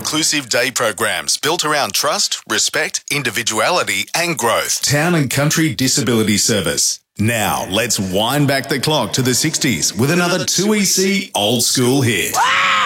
inclusive day programs built around trust, respect, individuality and growth. Town and Country Disability Service. Now, let's wind back the clock to the 60s with another 2EC old school hit.